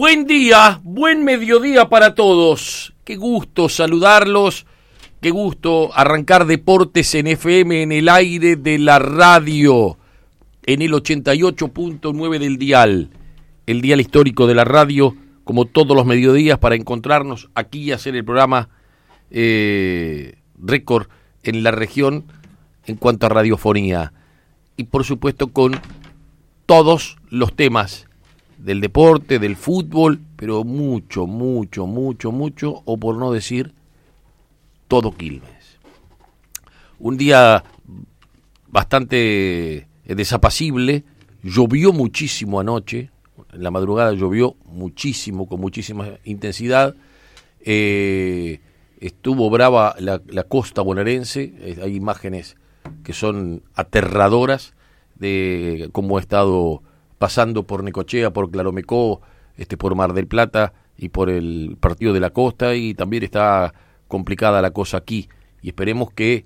Buen día, buen mediodía para todos. Qué gusto saludarlos, qué gusto arrancar Deportes en FM en el aire de la radio, en el 88.9 del dial, el dial histórico de la radio, como todos los mediodías, para encontrarnos aquí y hacer el programa récord en la región en cuanto a radiofonía. Y por supuesto con todos los temas del deporte, del fútbol, pero mucho, o por no decir, todo Quilmes. Un día bastante desapacible, llovió muchísimo anoche, en la madrugada llovió muchísimo, con muchísima intensidad, estuvo brava la costa bonaerense, hay imágenes que son aterradoras de cómo ha estado pasando por Necochea, por Claromecó, por Mar del Plata y por el partido de la costa, y también está complicada la cosa aquí, y esperemos que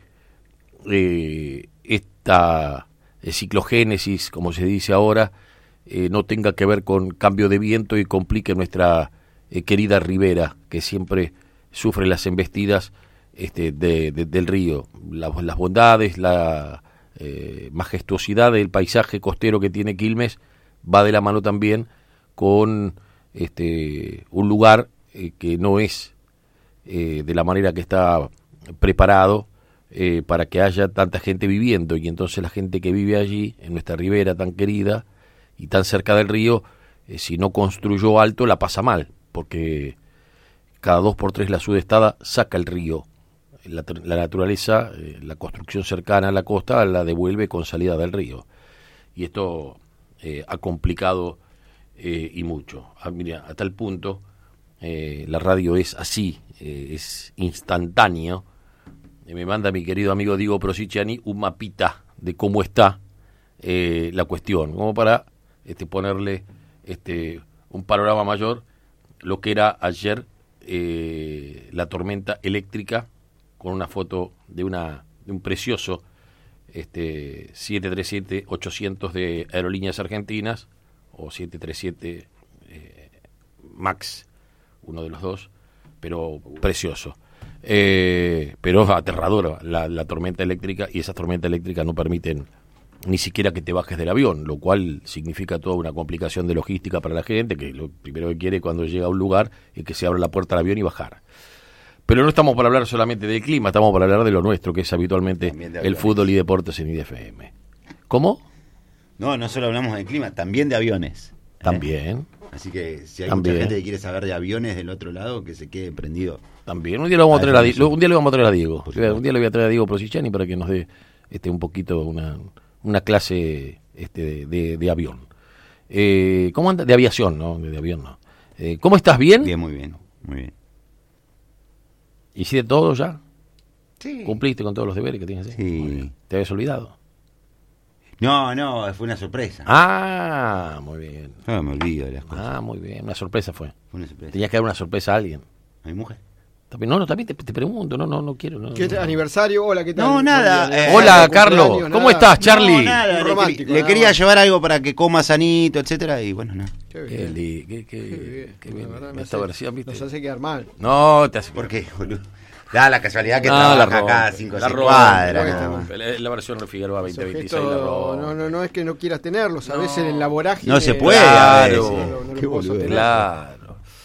esta ciclogénesis, como se dice ahora, no tenga que ver con cambio de viento y complique nuestra querida ribera, que siempre sufre las embestidas del río, las bondades, la majestuosidad del paisaje costero que tiene Quilmes va de la mano también con un lugar que no es de la manera que está preparado para que haya tanta gente viviendo, y entonces la gente que vive allí, en nuestra ribera tan querida y tan cerca del río, si no construyó alto la pasa mal, porque cada 2x3 la sudestada saca el río. La naturaleza, la construcción cercana a la costa la devuelve con salida del río, y esto ha complicado y mucho. Mira, a tal punto la radio es así, es instantáneo. Me manda mi querido amigo Diego Prosiciani un mapita de cómo está la cuestión, como para ponerle un panorama mayor, lo que era ayer la tormenta eléctrica, con una foto de un precioso 737-800 de Aerolíneas Argentinas, o 737 MAX, uno de los dos, pero precioso. Pero aterradora la tormenta eléctrica, y esas tormentas eléctricas no permiten ni siquiera que te bajes del avión, lo cual significa toda una complicación de logística para la gente, que lo primero que quiere cuando llega a un lugar es que se abra la puerta del avión y bajar. Pero no estamos para hablar solamente del clima, estamos para hablar de lo nuestro, que es habitualmente el fútbol y deportes en IDFM. ¿Cómo? No solo hablamos del clima, también de aviones. También. Así que si hay mucha gente que quiere saber de aviones del otro lado, que se quede prendido. También. Un día le vamos a traer a Diego. Un día le vamos a traer a Diego. Un día le voy a traer a Diego Prosiciani para que nos dé un poquito una clase de avión. ¿Cómo anda? De aviación, ¿no? De avión no. ¿Cómo estás? ¿Bien? Bien, muy bien, muy bien. ¿Hiciste todo ya? Sí. ¿Cumpliste con todos los deberes que tienes? Sí. ¿Te habías olvidado? No, fue una sorpresa. Ah, muy bien. No me olvido de las cosas. Ah, muy bien. Una sorpresa fue. Fue una sorpresa. Tenías que dar una sorpresa a alguien. ¿A mi mujer? También te pregunto, no quiero. No, ¿Qué aniversario? Hola, ¿qué tal? No, nada. Hola, Carlos. ¿Cómo estás, Charlie? No, nada. Romántico, le quería llevar algo para que coma sanito, etcétera, y bueno, no. Qué bien. Qué bien. La Esta versión, ¿viste? nos hace quedar mal. No, te hace. ¿Por qué, boludo? Da la casualidad que No, trabaja acá 5 cuadras. La versión de Figueroa 2026 Esto, la roba. no es que no quieras tenerlos, a veces en la vorágine. No se puede, Claro. No Qué lo puedo boludo. sostener. Claro.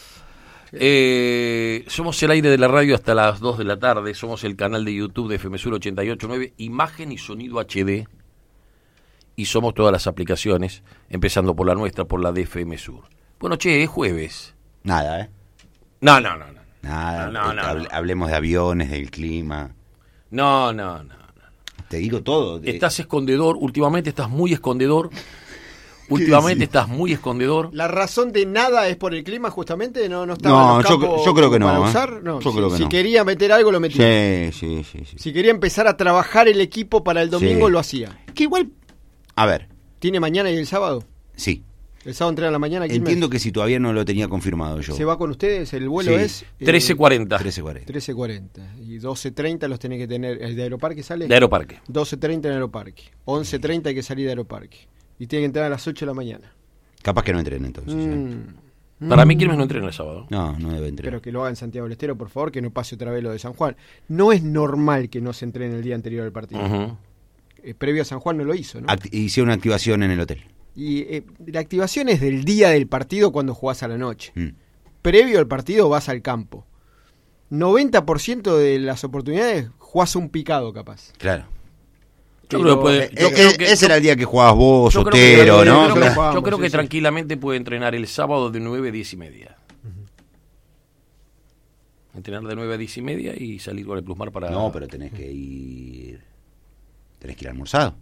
Somos el aire de la radio hasta las 2 de la tarde. Somos el canal de YouTube de FM Sur 88.9, imagen y sonido HD. Y somos todas las aplicaciones, empezando por la nuestra, por la de FM Sur. Bueno, es jueves. Nada, No. Nada. No. Hablemos de aviones, del clima. No. Te digo todo. Estás escondedor, últimamente estás muy escondedor. Estás muy escondedor. La razón de nada es por el clima, justamente. No estaba No, en los campos yo creo que no, para usar. No, yo creo que si no. quería meter algo, lo metía. Sí. Si quería empezar a trabajar el equipo para el domingo, Sí. lo hacía. Que igual, a ver, ¿Tiene mañana y el sábado? sí. El sábado entrena a la mañana. Entiendo que si todavía no lo tenía confirmado yo. ¿Se va con ustedes? ¿El vuelo Sí. es? 13:40. 13:40. 13:40. Y 12:30 los tenés que tener. ¿El de Aeroparque sale? De Aeroparque. 12:30 en Aeroparque. 11:30 hay que salir de Aeroparque. Y tiene que entrar a las 8 de la mañana. Capaz que no entren entonces. Para mí Quilmes no entrena el sábado. No debe entrenar. Pero que lo haga en Santiago del Estero, por favor, que no pase otra vez lo de San Juan. No es normal que no se entrene el día anterior al partido. Previo a San Juan no lo hizo, ¿no? Hicieron una activación en el hotel. Y la activación es del día del partido cuando jugás a la noche. Previo al partido vas al campo. 90% de las oportunidades jugás un picado, capaz. Claro. Ese era el día que jugabas vos, Otero, ¿no? Yo creo que tranquilamente puede entrenar el sábado de 9 a 10 y media. Entrenar de 9 a 10 y media y salir con el Plusmar para... No, pero tenés que ir almorzado.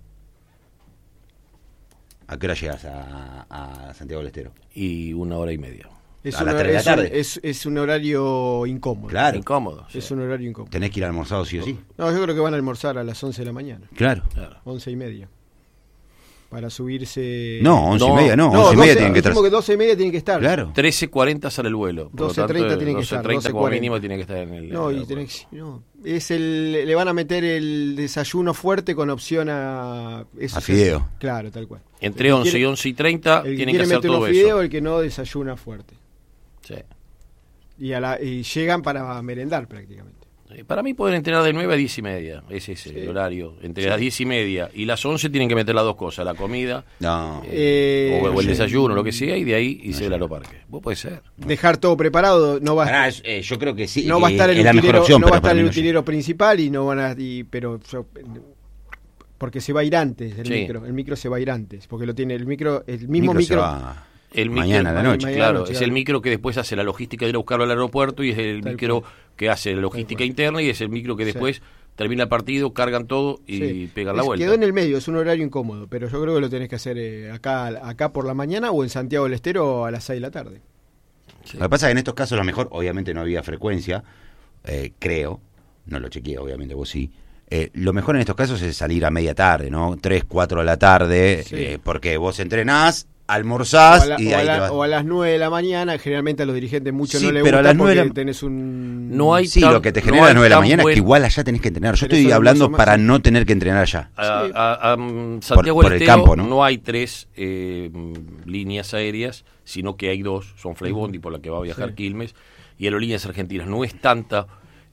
¿A qué hora llegas a Santiago del Estero? Y 1 hora y media. A las 3 de la tarde. Es un horario incómodo. Claro. Incómodo. Es un horario incómodo. Tenés que ir almorzado sí o sí. No, yo creo que van a almorzar a las 11 de la mañana. Claro. 11 y media. Para subirse... No, 11 y media no. 11 y media tienen que estar. Como que 12 y media tienen que estar. Claro. 13:40 sale el vuelo. 12:30 tienen que estar. 12:30 como mínimo tiene que estar en el... No, y tenés, no. Le van a meter el desayuno fuerte con opción a fideo. Claro, tal cual. Entre 11 y 11:30 tienen que hacer todo eso. Fideo, el que no desayuna fuerte. Sí. Y llegan para merendar prácticamente. Para mí pueden entrenar de 9 a 10 y media. Ese es el horario. Entre las 10 y media y las 11 tienen que meter las dos cosas: la comida o el desayuno, lo que sea, y de ahí irse al aeroparque. Vos puede ser. Dejar todo preparado. No va yo creo que sí. No va a estar es la mejor opción. No va a estar el utilero principal y no van a. Porque se va a ir antes el micro. El micro se va a ir antes. Porque lo tiene el mismo micro. Mañana a la noche. Claro, es el micro que después hace la logística de ir a buscarlo al aeropuerto y es el micro que hace la logística interna y es el micro que después termina el partido, cargan todo y pegan la vuelta. Quedó en el medio, es un horario incómodo, pero yo creo que lo tenés que hacer acá por la mañana o en Santiago del Estero a las 6 de la tarde. Sí. Lo que pasa es que en estos casos lo mejor, obviamente no había frecuencia, creo, no lo chequeé, obviamente vos sí. Lo mejor en estos casos es salir a media tarde, ¿no? 3, 4 de la tarde, porque vos entrenás, almorzás o a las 9 de la mañana. Generalmente a los dirigentes mucho no les pero gusta a las 9 porque tenés un... No hay lo que te genera a las 9 de la mañana es que igual allá tenés que entrenar. Yo estoy hablando para no tener que entrenar allá. A Santiago del Estero campo, ¿no? Hay 3 líneas aéreas, sino que hay 2. Son Freibondi, por la que va a viajar Quilmes, y Aerolíneas Argentinas. No es tanta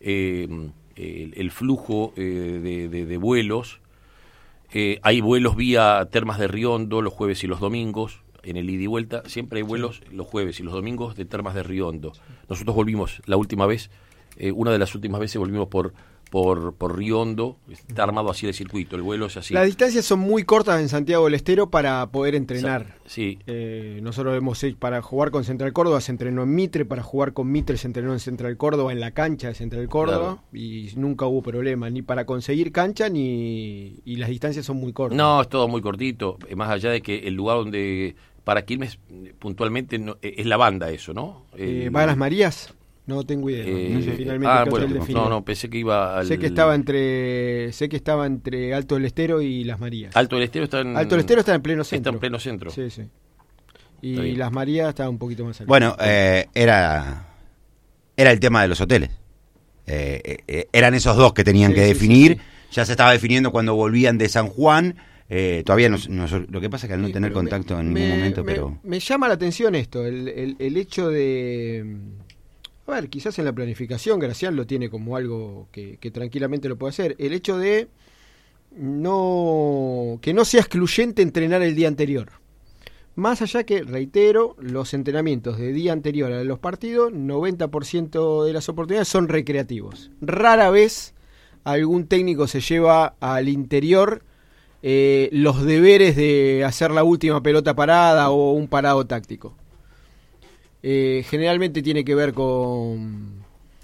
el flujo de vuelos. Hay vuelos vía Termas de Riondo los jueves y los domingos. En el ida y vuelta siempre hay vuelos los jueves y los domingos de Termas de Riondo. Nosotros volvimos la última vez, una de las últimas veces volvimos por Riondo. Está armado así el circuito, el vuelo es así. Las distancias son muy cortas en Santiago del Estero para poder entrenar. Sí. Nosotros hemos hecho, para jugar con Central Córdoba se entrenó en Mitre, para jugar con Mitre se entrenó en Central Córdoba, en la cancha de Central Córdoba, y nunca hubo problema, ni para conseguir cancha, y las distancias son muy cortas. No, es todo muy cortito, más allá de que el lugar donde... Para Quilmes, puntualmente, es la banda eso, ¿no? ¿Va a las Marías? No tengo idea. No sé finalmente no, pensé que iba al... Sé que estaba entre Alto del Estero y Las Marías. Alto del Estero está en... Alto del Estero está en pleno centro. Está en pleno centro. Sí. Y Las Marías está un poquito más allá. Bueno, era el tema de los hoteles. Eran esos dos que tenían que definir. Ya se estaba definiendo cuando volvían de San Juan. Todavía no, lo que pasa es que al no tener contacto en ningún momento, pero... Me llama la atención esto, el hecho de... A ver, quizás en la planificación Gracián lo tiene como algo que tranquilamente lo puede hacer. El hecho de que no sea excluyente entrenar el día anterior. Más allá que, reitero, los entrenamientos de día anterior a los partidos, 90% de las oportunidades son recreativos. Rara vez algún técnico se lleva al interior los deberes de hacer la última pelota parada o un parado táctico. Generalmente tiene que ver con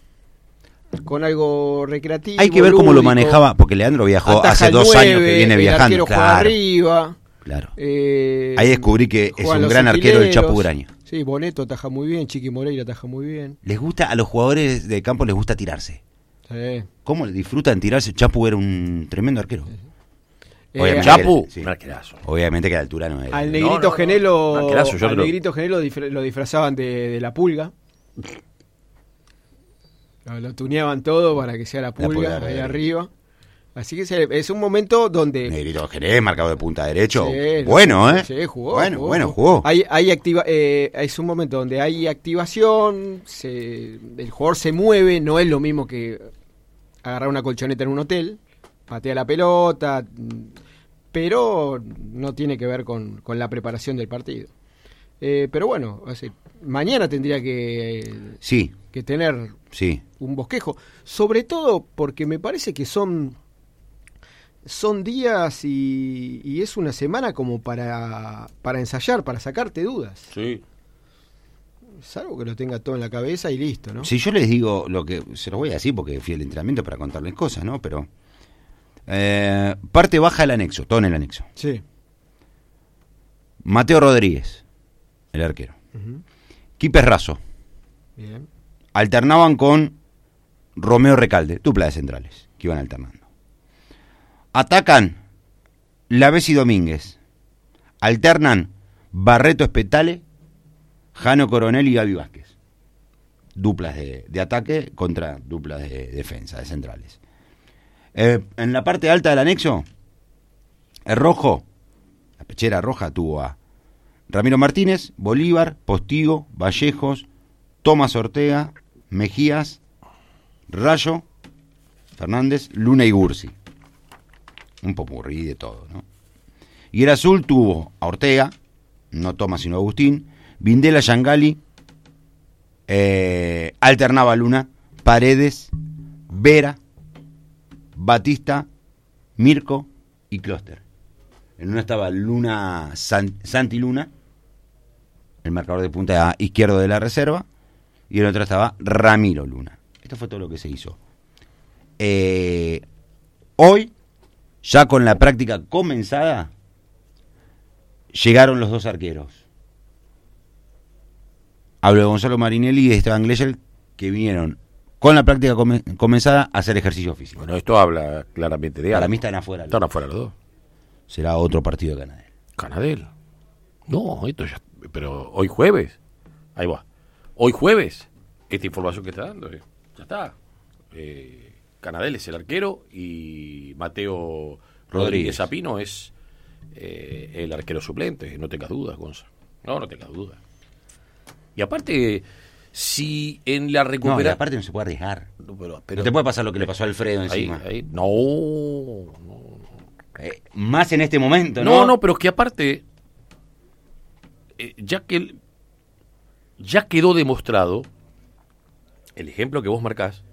algo recreativo. Hay que ver cómo lo manejaba, porque Leandro viajó hace 2 años que viene viajando. Claro. Arriba. Claro. Ahí descubrí que es un gran arquero el Chapu Graña. Sí, Boneto ataja muy bien, Chiqui Moreira ataja muy bien. Les gusta, a los jugadores de campo les gusta tirarse. Sí. ¿Cómo disfrutan tirarse? Chapu era un tremendo arquero. Chapu, un arquerazo. Obviamente que a la altura no era. Al Negrito Genelo, Negrito Genelo lo disfrazaban de la pulga. Lo tuneaban todo para que sea la pulga ahí arriba. Así que es un momento donde... Negrito Jerez, marcador de punta derecho. Sí, Bueno, ¿eh? Sí, jugó. Jugó. Es un momento donde hay activación, el jugador se mueve, no es lo mismo que agarrar una colchoneta en un hotel, patea la pelota, pero no tiene que ver con la preparación del partido. Pero bueno, mañana tendría que tener un bosquejo, sobre todo porque me parece que son días y es una semana como para ensayar, para sacarte dudas. Sí. Salvo que lo tenga todo en la cabeza y listo, ¿no? Si yo les digo lo que... Se los voy a decir porque fui al entrenamiento para contarles cosas, ¿no? Pero... parte baja del anexo, todo en el anexo. Sí. Mateo Rodríguez, el arquero. Quipes Razo. Bien. Alternaban con Romeo Recalde, dupla de centrales, que iban alternando. Atacan Lavesi Domínguez. Alternan Barreto Espetale, Jano Coronel y Gaby Vázquez. Duplas de ataque contra duplas de defensa, de centrales. En la parte alta del anexo, el rojo, la pechera roja, tuvo a Ramiro Martínez, Bolívar, Postigo, Vallejos, Tomás Ortega, Mejías, Rayo, Fernández, Luna y Gursi. Un popurrí de todo, ¿no? Y el azul tuvo a Ortega, no Tomás sino Agustín, Vindela, Yangali, alternaba Luna, Paredes, Vera, Batista, Mirko y Clóster. En una estaba Luna, Santi Luna, el marcador de punta izquierdo de la reserva, y en otra estaba Ramiro Luna. Esto fue todo lo que se hizo. Hoy, ya con la práctica comenzada, llegaron los dos arqueros. Hablo de Gonzalo Marinelli y de Esteban Gleyel, que vinieron con la práctica comenzada a hacer ejercicio físico. Bueno, esto habla claramente de algo. Para mí están afuera. Están afuera los dos. Será otro partido de Canadell. ¿Canadell? No, esto ya... Pero hoy jueves. Ahí va. Hoy jueves, esta información que está dando, ya está. Canadell es el arquero y Mateo Rodríguez Zapino es el arquero suplente. No tengas dudas, Gonza. No tengas dudas. Y aparte, si en la recuperación... No, y aparte no se puede arriesgar. Pero no te puede pasar lo que le pasó a Alfredo encima. No. Más en este momento, ¿no? No, pero es que aparte, ya quedó demostrado el ejemplo que vos marcás,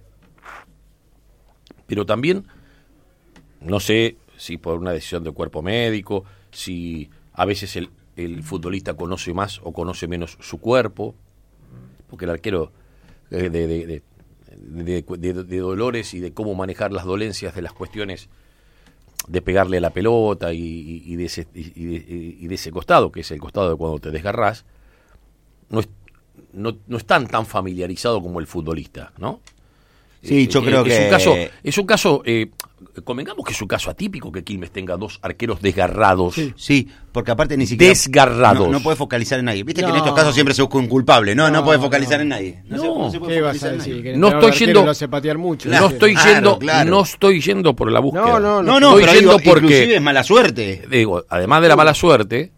pero también, no sé si por una decisión del cuerpo médico, si a veces el futbolista conoce más o conoce menos su cuerpo, porque el arquero de dolores y de cómo manejar las dolencias de las cuestiones de pegarle a la pelota y de ese costado, que es el costado de cuando te desgarrás, no están tan familiarizado como el futbolista, ¿no? Sí, yo creo que... Es un caso, convengamos que es un caso atípico que Quilmes tenga dos arqueros desgarrados. Sí, porque aparte ni siquiera... Desgarrados. No puede focalizar en nadie. Viste que en estos casos siempre se busca un culpable, ¿no? puede focalizar en nadie. No se puede focalizar en nadie. No estoy yendo... Lo hace patear mucho. No estoy yendo por la búsqueda. No, estoy pero yendo porque... inclusive es mala suerte. Digo, además de la mala suerte,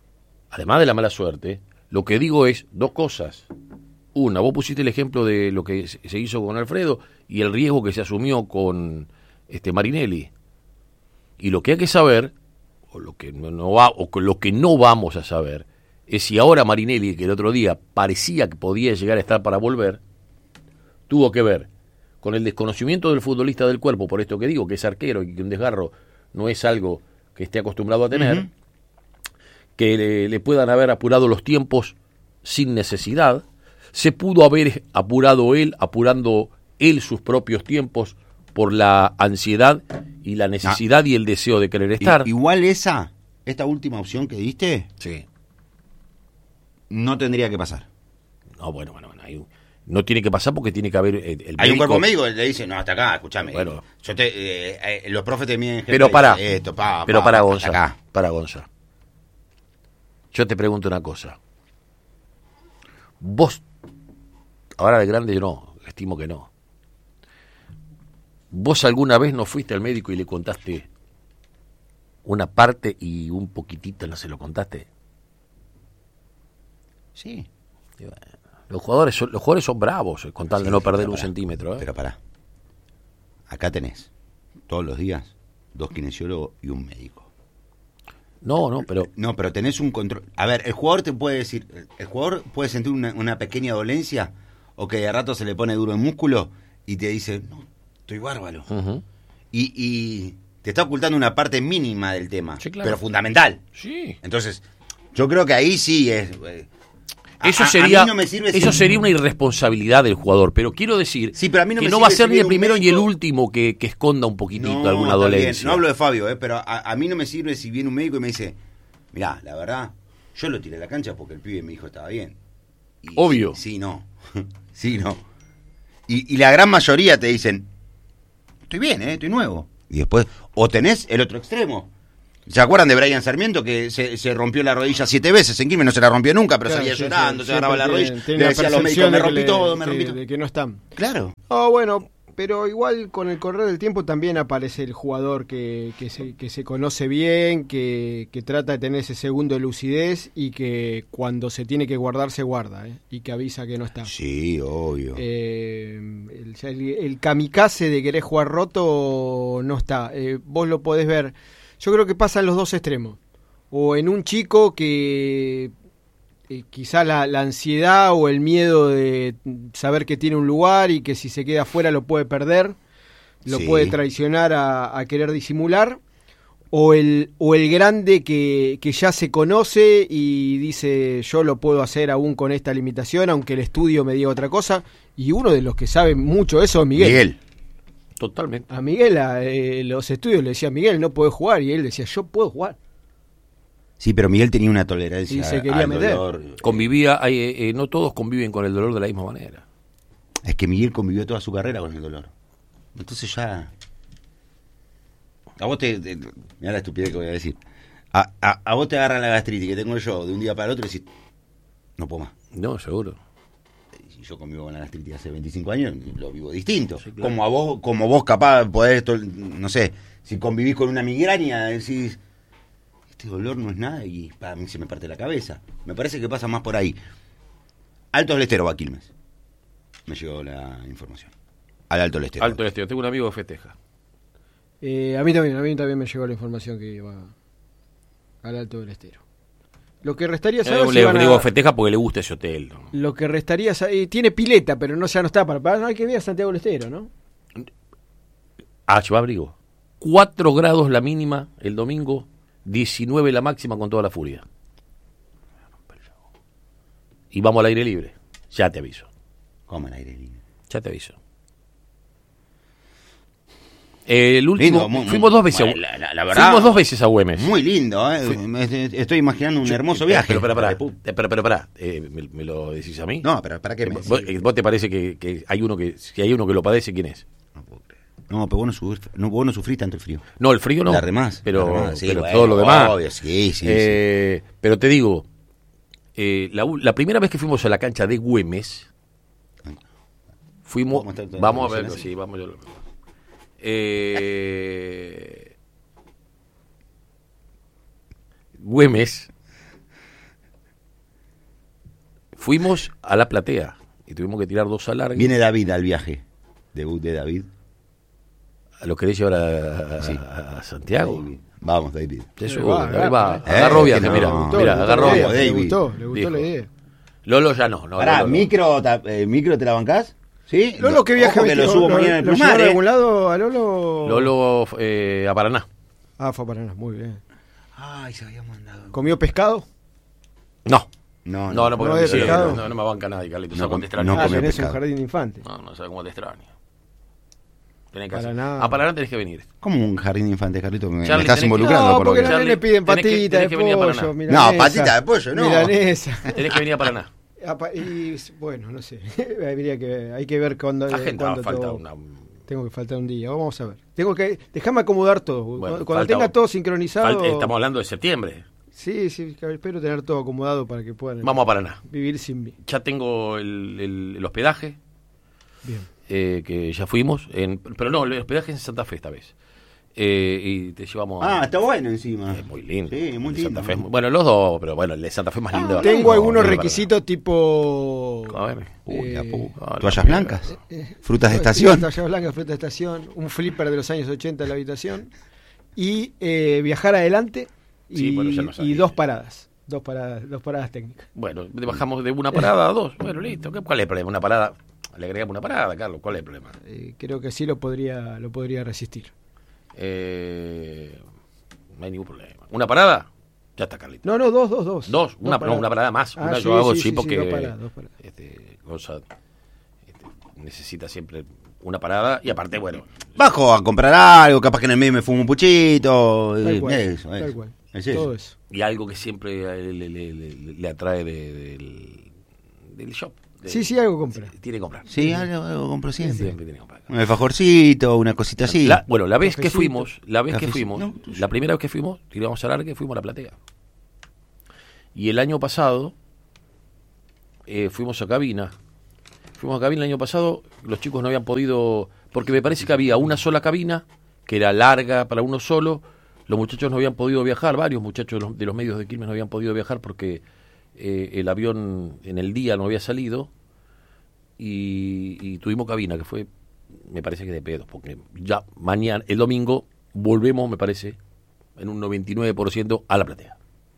lo que digo es dos cosas. Una, vos pusiste el ejemplo de lo que se hizo con Alfredo y el riesgo que se asumió con Marinelli. Y lo que hay que saber, o lo que no vamos a saber, es si ahora Marinelli, que el otro día parecía que podía llegar a estar para volver, tuvo que ver con el desconocimiento del futbolista del cuerpo, por esto que digo, que es arquero y que un desgarro no es algo que esté acostumbrado a tener, que le puedan haber apurado los tiempos sin necesidad. Se pudo haber apurando él sus propios tiempos por la ansiedad y la necesidad y el deseo de querer estar. Igual esta última opción que diste, sí, no tendría que pasar. No, bueno, no tiene que pasar porque tiene que haber el médico. Hay un cuerpo médico que le dice, no, hasta acá, escúchame. Bueno, los profes te miden... Pero para Gonza. Para Gonza. Yo te pregunto una cosa. Vos, ahora de grande yo no, estimo que no. ¿Vos alguna vez no fuiste al médico y le contaste una parte y un poquitito no se lo contaste? Sí. Y bueno, los jugadores son bravos, con tal de no perder un centímetro. Pero pará. Acá tenés, todos los días, 2 kinesiólogos y un médico. No, pero... No, pero tenés un control. A ver, el jugador te puede decir, el jugador puede sentir una pequeña dolencia, o que de rato se le pone duro el músculo, y te dice, no, estoy bárbaro. Uh-huh. Y te está ocultando una parte mínima del tema, Sí, claro. pero fundamental. Sí. Entonces, yo creo que ahí sí es... Eso a mí no me sirve eso si- sería una irresponsabilidad del jugador, pero quiero decir Sí, pero a mí no que me no va a sirve ser si ni viene el un primero ni el médico- último que esconda un poquitito alguna está bien, dolencia. no hablo de Fabio, pero a mí no me sirve si viene un médico y me dice, mirá, la verdad, yo lo tiré a la cancha porque el pibe me dijo estaba bien. Y Obvio. Sí, no. Sí, no. Y la gran mayoría te dicen, estoy bien, estoy nuevo. Y después, o tenés el otro extremo. ¿Se acuerdan de Brian Sarmiento que se rompió la rodilla 7 veces? En Quilmes no se la rompió nunca, pero Claro, salía sí, llorando, sí, se agarraba la siempre rodilla. tiene Le la decía a los percepción médicos, me de que rompí le- todo, me sí, rompí todo. de que no están. Claro. Bueno, pero igual con el correr del tiempo también aparece el jugador que se conoce bien, que trata de tener ese segundo de lucidez y que cuando se tiene que guardar, se guarda, y que avisa que no está. Sí, obvio. El kamikaze de querer jugar roto no está. Vos lo podés ver. Yo creo que pasa en los dos extremos. O en un chico que quizá la ansiedad o el miedo de saber que tiene un lugar y que si se queda afuera lo puede perder, lo Sí. puede traicionar a querer disimular. O el grande que ya se conoce y dice yo lo puedo hacer aún con esta limitación, aunque el estudio me diga otra cosa. Y uno de los que sabe mucho eso es Miguel. Totalmente. A Miguel, los estudios le decían, Miguel, no podés jugar. Y él decía, yo puedo jugar. Sí, pero Miguel tenía una tolerancia Y se quería al meter. dolor. Convivía, no todos conviven con el dolor de la misma manera. Es que Miguel convivió toda su carrera con el dolor. Entonces ya... A vos mirá la estupidez que voy a decir. A vos te agarra la gastritis que tengo yo de un día para el otro y decís, no puedo más. No, seguro. Si yo convivo con la gastritis hace 25 años, lo vivo distinto. Sí, claro. Como vos capaz podés, no sé, si convivís con una migraña, decís, este dolor no es nada y para mí se me parte la cabeza. Me parece que pasa más por ahí. Alto del Estero va a Quilmes. Me llegó la información. Al Alto del Estero. Alto Estero. Tengo un amigo que festeja. A mí también me llegó la información que iba al Alto del Estero. Lo que restaría saber si Le van a- digo festeja porque le gusta ese hotel, ¿no? Lo que restaría tiene pileta, pero ya no está para no hay que ver a Santiago del Estero, ¿no? Lleva abrigo. 4 grados la mínima el domingo, 19 la máxima con toda la furia. Y vamos al aire libre. Ya te aviso. ¿Cómo el aire libre? Ya te aviso. El último, Lindo, fuimos 2 veces. La verdad, fuimos 2 veces a Güemes. Muy lindo, estoy imaginando un hermoso viaje. Pero pará, ¿me lo decís a mí? No, pero ¿para qué me ¿Vos te parece que hay uno que, si hay uno que lo padece, quién es? No puedo creer. No, pero vos no sufrís tanto el frío. No, el frío no. La remás. Pero, Sí, pero bueno, todo lo demás. obvio, sí. Pero te digo, la primera vez que fuimos a la cancha de Güemes, fuimos. Vamos a verlo, sí, vamos a verlo. Güemes, fuimos a la platea y tuvimos que tirar 2 alargues. Viene David al viaje. Debut de David. ¿Lo querés llevar a, Sí. a Santiago? David. Vamos, David. Eso, Va, David va. eh. Agarró viaje, que no. mira, Le gustó, mira, le gustó agarró la idea, viaje. David. le gustó la Dijo. idea. Lolo ya no. Pará, Lolo no. ¿micro te la bancás? ¿Sí? Lolo, ¿qué viaje Ojo que lo subo mañana en el ¿Lo plumar, llevaron a algún lado a Lolo? Lolo a Paraná. Ah, fue a Paraná, muy bien. Ay, se había mandado. ¿Comió pescado? No, No, porque ¿No no, de sí, pescado? no me banca nadie, Carlito. No ¿Sabes cómo te extraño? no comió tenés pescado. un jardín de infantes. No sabes cómo te extraño. Tenés que Paraná. hacer. A Paraná tenés que venir. ¿Cómo un jardín de infantes, Carlito? Me Charlie, estás tenés que- involucrando No, por lo porque que... no le piden tenés que patita de venir a pollo, Paraná. milanesa. No, patita de pollo, no. Milanesa. Tenés que venir a Paraná. Y bueno, no sé. Hay que ver cuándo. Agenda, cuándo falta todo. una. Tengo que faltar un día. Vamos a ver. Déjame acomodar todo. Bueno, Cuando falta- tenga todo sincronizado. Estamos hablando de septiembre. Sí, espero tener todo acomodado para que puedan Vamos a Paraná. vivir sin mí. Ya tengo el hospedaje. Bien. que ya fuimos, pero no, el hospedaje es en Santa Fe esta vez. Y te llevamos está bueno encima. Es muy lindo. Sí, muy El de Santa lindo. Fe bueno, los dos, pero bueno, el de Santa Fe es más lindo. Tengo No, algunos no, requisitos tipo... A ver. Toallas blancas, frutas de estación. Toallas blancas, frutas de estación, un flipper de los años 80 en la habitación y viajar adelante y, Sí, bueno, ya no y sabía. dos paradas técnicas. Bueno, bajamos de una parada a dos. Bueno, listo. ¿Cuál es el problema? Una parada. Le agregamos una parada, Carlos. ¿Cuál es el problema? Creo que sí lo podría resistir. No hay ningún problema. ¿Una parada? Ya está, Carlito. No, dos. Dos, una parada más. Ah, Una sí, yo hago sí, sí, sí, porque dos paradas. cosa, necesita siempre una parada y aparte, bueno. Bajo a comprar algo, capaz que en el medio me fumo un puchito. Tal cual, Eso. tal cual. Es eso. Todo eso. Y algo que siempre a él le atrae del shop. Sí, algo compra. Tiene que comprar. Sí, algo compro siempre. Siempre tiene que comprar. Un alfajorcito, una cosita así. La vez que Cafecito. fuimos, Cafecito. No, la primera vez que fuimos, tiramos al arque, fuimos a La Platea. Y el año pasado, fuimos a cabina. Fuimos a cabina el año pasado, los chicos no habían podido, porque me parece que había una sola cabina, que era larga para uno solo. Los muchachos no habían podido viajar, varios muchachos de los medios de Quilmes no habían podido viajar porque el avión en el día no había salido. Y tuvimos cabina, que fue, me parece que de pedo, porque ya mañana, el domingo, volvemos, me parece, en un 99% a La Platea.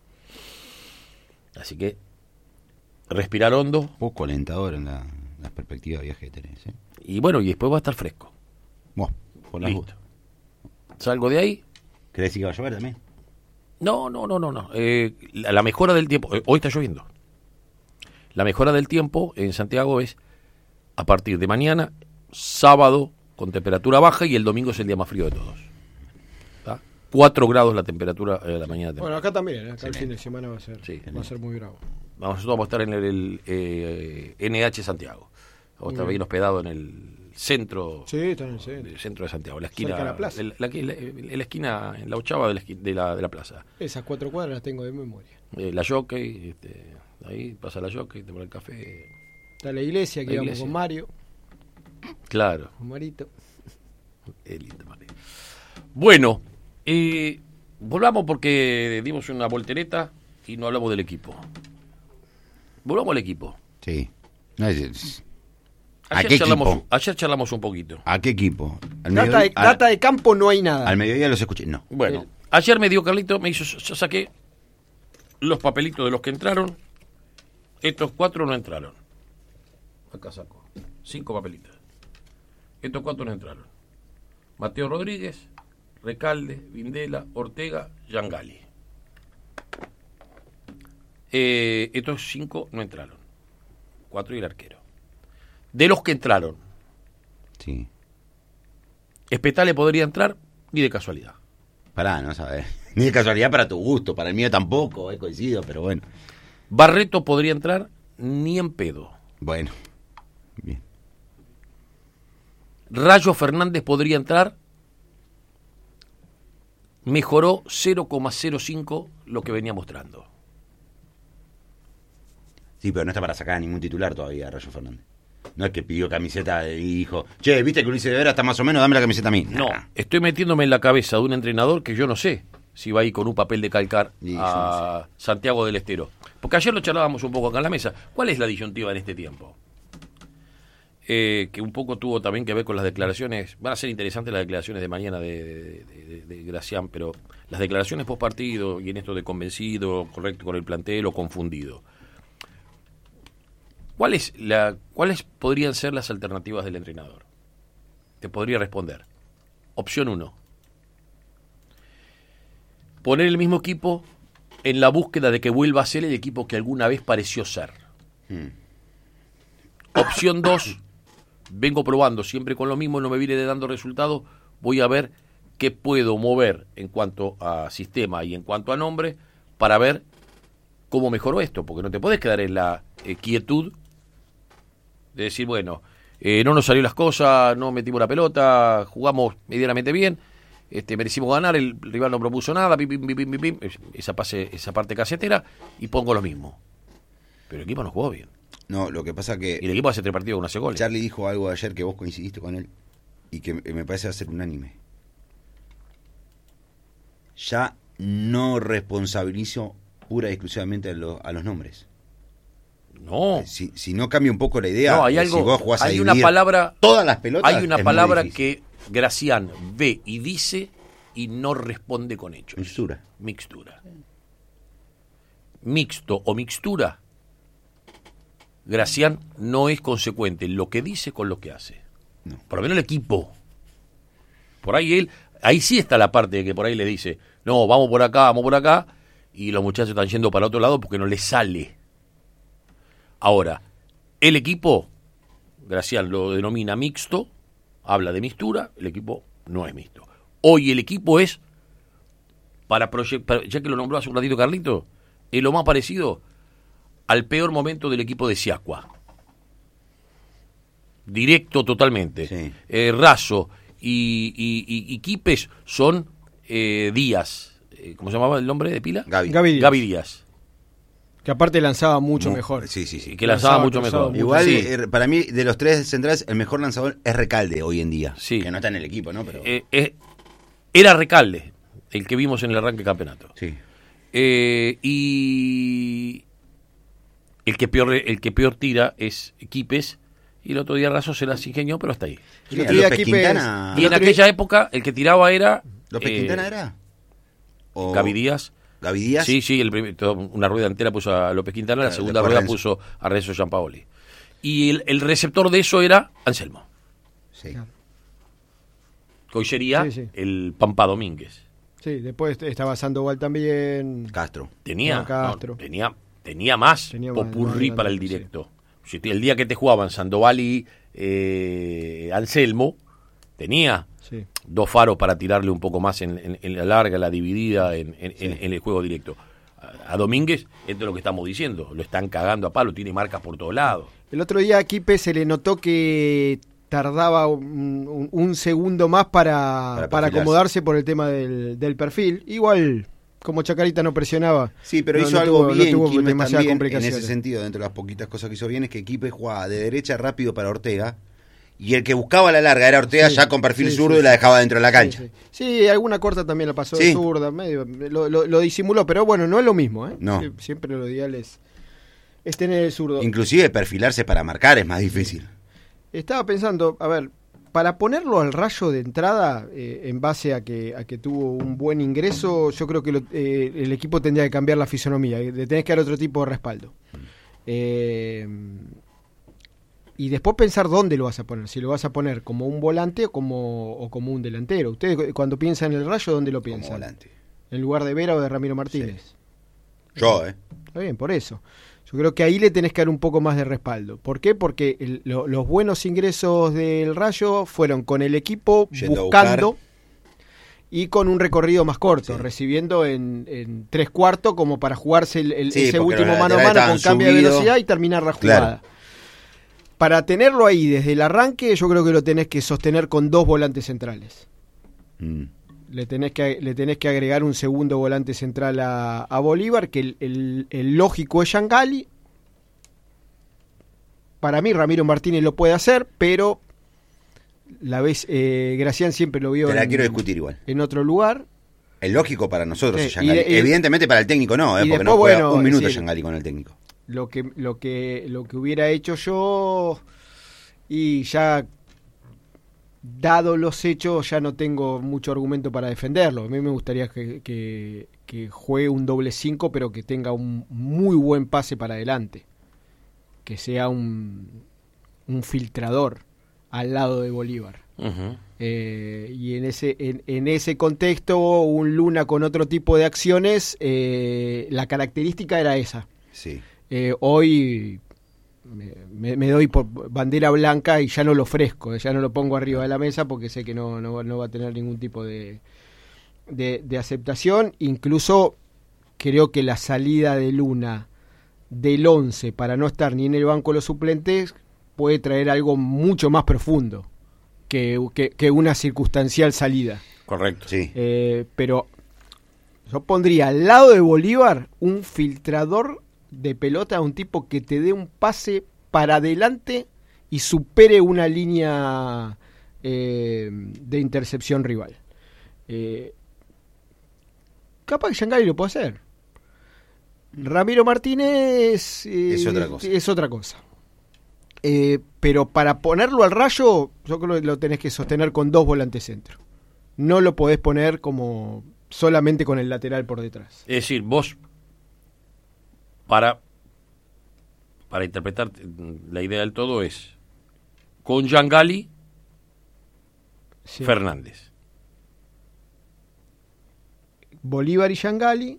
Así que, respirar hondo. Poco alentador en la perspectiva de viaje que tenés. Y bueno, y después va a estar fresco. Bueno, por las Listo. dudas. Salgo de ahí. ¿Querés decir que va a llover también? No. La mejora del tiempo, hoy está lloviendo. La mejora del tiempo en Santiago es a partir de mañana, sábado con temperatura baja y el domingo es el día más frío de todos. ¿Tá? 4 grados la temperatura de la mañana. Bueno, acá también, acá el fin de semana va a ser muy bravo. Nosotros vamos a estar en el NH Santiago. Vamos a estar bien hospedados en el centro, Sí, está en el centro. el centro de Santiago, la esquina, Cerca de la plaza. en la esquina, en la ochava de la plaza. Esas 4 cuadras las tengo de memoria. La Jockey, ahí pasa la Jockey, te pone el café. Está la iglesia, que La íbamos iglesia. con Mario, Claro. con Marito. Qué lindo, María. Bueno, volvamos porque dimos una voltereta y no hablamos del equipo. Volvamos al equipo. Sí. No es- ¿A qué equipo? Ayer charlamos un poquito. ¿A qué equipo? Al Data mediodía- de campo no hay nada. Al mediodía los escuché. No. Bueno, ayer me dio Carlito, me hizo, yo saqué los papelitos de los que entraron. Estos 4 no entraron. Acá saco 5 papelitos. Estos 4 no entraron. Mateo Rodríguez, Recalde, Vindela, Ortega, Yangali. Estos 5 no entraron. 4 y el arquero. De los que entraron, Sí. Espetale podría entrar ni de casualidad. Pará, no sabes. Ni de casualidad para tu gusto, para el mío tampoco, coincido, pero bueno. Barreto podría entrar ni en pedo. Bueno. Bien. Rayo Fernández podría entrar. Mejoró 0,05 lo que venía mostrando. Sí, pero no está para sacar a ningún titular todavía, Rayo Fernández. No es que pidió camiseta y dijo, che, ¿viste que Ulises de Vera está más o menos? Dame la camiseta a mí. No, Nah. estoy metiéndome en la cabeza de un entrenador que yo no sé si va a ir con un papel de calcar Y yo a Santiago del Estero. Porque ayer lo charlábamos un poco acá en la mesa. ¿Cuál es la disyuntiva en este tiempo? Que un poco tuvo también que ver con las declaraciones. Van a ser interesantes las declaraciones de mañana de Gracián, pero las declaraciones post partido y en esto de convencido, correcto con el plantel o confundido. ¿Cuáles podrían ser las alternativas del entrenador? Te podría responder. Opción 1. Poner el mismo equipo en la búsqueda de que vuelva a ser el equipo que alguna vez pareció ser. Opción 2. Vengo probando siempre con lo mismo, no me viene dando resultados. Voy a ver qué puedo mover en cuanto a sistema y en cuanto a nombre para ver cómo mejoró esto. Porque no te podés quedar en la quietud de decir, bueno, no nos salió las cosas, no metimos la pelota, jugamos medianamente bien, merecimos ganar, el rival no propuso nada, pim, pim, pim, pim, pim, esa parte casetera, y pongo lo mismo. Pero el equipo no jugó bien. No, lo que pasa que Y el equipo hace 3 partidos con 11 goles. Charlie dijo algo ayer que vos coincidiste con él y que me parece ser unánime. Ya no responsabilizo pura y exclusivamente a los nombres. No. Si no cambia un poco la idea, No, hay algo, si vos jugás a hay una dividir palabra, todas las pelotas, hay una es muy palabra difícil. que Gracián ve y dice y no responde con hechos. Mixtura. Mixto o mixtura, Gracián no es consecuente lo que dice con lo que hace. No. Por lo menos el equipo. Por ahí ahí sí está la parte de que por ahí le dice, no, vamos por acá, y los muchachos están yendo para otro lado porque no les sale. Ahora, el equipo, Gracián lo denomina mixto, habla de mixtura, el equipo no es mixto. Hoy el equipo es, ya que lo nombró hace un ratito Carlito, es lo más parecido al peor momento del equipo de Siacua. Directo totalmente. Sí. Raso y Quipes son Díaz. ¿Cómo se llamaba el nombre de pila? Gaby Díaz. Que aparte lanzaba mucho mejor. Sí. Que lanzaba mucho mejor. Igual, Sí. para mí, de los 3 centrales, el mejor lanzador es Recalde hoy en día. Sí. Que no está en el equipo, ¿no? Pero Era Recalde, el que vimos en el arranque del campeonato. sí. Y el que peor tira es Quipes, y el otro día Raso se las ingenió, pero hasta ahí. Sí, otro día López Quipes- Quintana. Y en aquella época el que tiraba era ¿López Quintana era? ¿O Gaby Díaz. Gaby Díaz? Sí, una rueda entera puso a López Quintana, la segunda después rueda Renzo. puso a Renzo Giampaoli. Y el receptor de eso era Anselmo, Sí. que hoy sería Sí. el Pampa Domínguez. Sí, después estaba Sandoval también. Castro. Tenía Castro. tenía más Tenía más, popurrí más para el grande, directo. Si el día que te jugaban Sandoval y Anselmo, tenía Sí. 2 faros para tirarle un poco más en la larga, la dividida, en el juego directo. A Domínguez, esto es lo que estamos diciendo, lo están cagando a palo, tiene marcas por todos lados. El otro día a Quipes se le notó que tardaba un segundo más para perfilarse. acomodarse por el tema del perfil. Igual, como Chacarita no presionaba. Sí, pero no- hizo no algo tuvo- bien, no tuvo Quilmes demasiadas también, en complicaciones. ese sentido, dentro de las poquitas cosas que hizo bien, es que Quilmes jugaba de derecha rápido para Ortega, y el que buscaba la larga era Ortega, Sí, ya con perfil sí, zurdo, sí, y la sí. dejaba dentro de la cancha. Sí, sí. Sí, alguna corta también la pasó de Sí. zurda, medio, lo disimuló, pero bueno, no es lo mismo, ¿eh? No. Siempre lo ideal es tener el zurdo. Inclusive perfilarse para marcar es más difícil. Estaba pensando, a ver, para ponerlo al Rayo de entrada, en base a que tuvo un buen ingreso, yo creo que el equipo tendría que cambiar la fisonomía, le tenés que dar otro tipo de respaldo. Y después pensar dónde lo vas a poner, si lo vas a poner como un volante o como un delantero. Ustedes cuando piensan en el Rayo, ¿dónde lo Como piensan? volante. ¿En lugar de Vera o de Ramiro Martínez? Yo, Está bien, por eso. Yo creo que ahí le tenés que dar un poco más de respaldo. ¿Por qué? Porque los buenos ingresos del Rayo fueron con el equipo Yendo a buscando buscar. y con un recorrido más corto, Sí. recibiendo en 3/4 como para jugarse Sí, ese porque último los mano a laterales mano con estaban cambio de subidos. velocidad y terminar la Claro. jugada. Para tenerlo ahí desde el arranque, yo creo que lo tenés que sostener con 2 volantes centrales. Le tenés que agregar un segundo volante central a Bolívar, que el lógico es Yangali. Para mí Ramiro Martínez lo puede hacer, pero la vez Gracián siempre lo vio Te la quiero discutir igual. en otro lugar. Es lógico para nosotros, Sí, Yangali. y Evidentemente para el técnico no, y porque después, no juega bueno, un minuto es decir, Yangali con el técnico. Lo que hubiera hecho yo, y ya dado los hechos, ya no tengo mucho argumento para defenderlo. A mí me gustaría que juegue un doble 5, pero que tenga un muy buen pase para adelante. Que sea un filtrador al lado de Bolívar. Ujú. Y en ese contexto, un Luna con otro tipo de acciones, la característica era esa. Sí. Hoy me doy por bandera blanca y ya no lo ofrezco, ya no lo pongo arriba de la mesa porque sé que no va a tener ningún tipo de aceptación. Incluso creo que la salida de Luna del 11 para no estar ni en el banco de los suplentes puede traer algo mucho más profundo que una circunstancial salida. Correcto. Sí. Pero yo pondría al lado de Bolívar un filtrador de pelota, un tipo que te dé un pase para adelante y supere una línea de intercepción rival. Capaz que Giangali lo puede hacer. Ramiro Martínez es otra cosa. Pero para ponerlo al Rayo, yo creo que lo tenés que sostener con 2 volantes centro. No lo podés poner como solamente con el lateral por detrás. Es decir, vos, para interpretar la idea del todo, es con Giangali, Sí. Fernández. Bolívar y Giangali.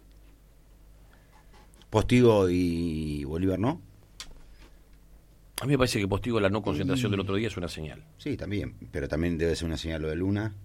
Postigo y Bolívar, ¿no? A mí me parece que Postigo, la no concentración del otro día es una señal. Sí, también, pero también debe ser una señal lo de Luna.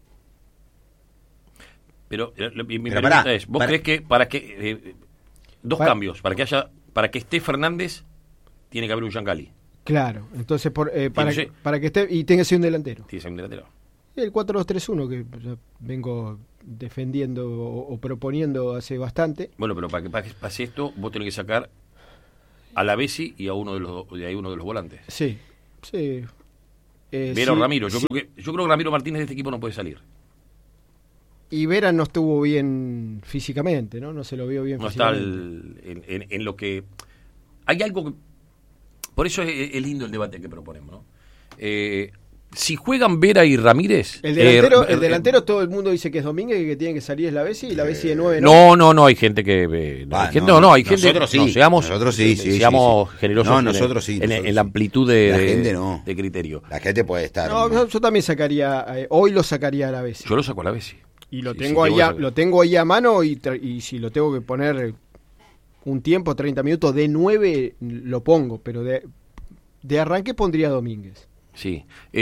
Pero mi Pero pregunta es, ¿vos crees que para que cambios, para que esté Fernández, tiene que haber un Giangali? Claro, entonces entonces, para que esté y tenga que ser un delantero. Tiene que ser un delantero. El 4-2-3-1 que ya vengo defendiendo o proponiendo hace bastante. Bueno, pero para que pase esto, vos tenés que sacar a la Bessi y a uno de los volantes. Sí. Vera o Ramiro. Yo creo que Ramiro Martínez de este equipo no puede salir. Y Vera no estuvo bien físicamente, ¿no? No se lo vio bien no físicamente. No está en lo que... Hay algo que... Por eso es lindo el debate que proponemos, ¿no? Si juegan Vera y Ramírez... El delantero todo el mundo dice que es Domínguez y que tiene que salir es la Bessi, y la Bessi de 9, ¿no? No, hay gente que... hay gente nosotros sí. Nosotros seamos generosos nosotros sí. En la amplitud de, la gente no. de criterio. La gente puede estar... No, yo también sacaría... hoy lo sacaría a la Bessi. Yo lo saco a la Bessi. Y lo tengo ahí a mano y si lo tengo que poner un tiempo, 30 minutos, de 9 lo pongo, pero de arranque pondría a Domínguez. Sí.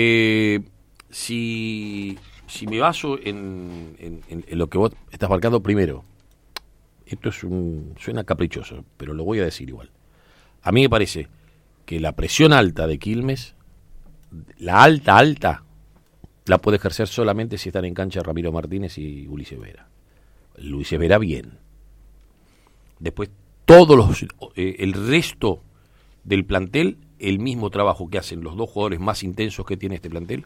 Si me baso en lo que vos estás marcando primero, esto suena caprichoso, pero lo voy a decir igual. A mí me parece que la presión alta de Quilmes, la alta, la puede ejercer solamente si están en cancha Ramiro Martínez y Ulises Vera. Ulises Vera bien. Después el resto del plantel, el mismo trabajo que hacen los 2 jugadores más intensos que tiene este plantel,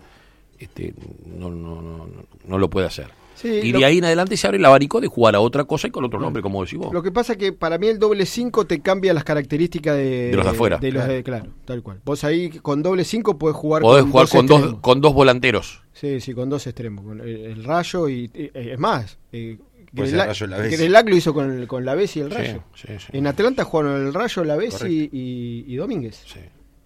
no lo puede hacer. Sí, y de ahí en adelante se abre el abanico de jugar a otra cosa y con otro nombre, como decís vos. Lo que pasa es que para mí el doble 5 te cambia las características de los de afuera. Claro, tal cual. Vos ahí con doble 5 podés jugar con dos volanteros. Sí, con 2 extremos. Con el Rayo y es más... Grelac lo hizo con la Bessi y el Rayo. Sí. En Atlanta jugaron el Rayo, la Bessi y Domínguez. Sí.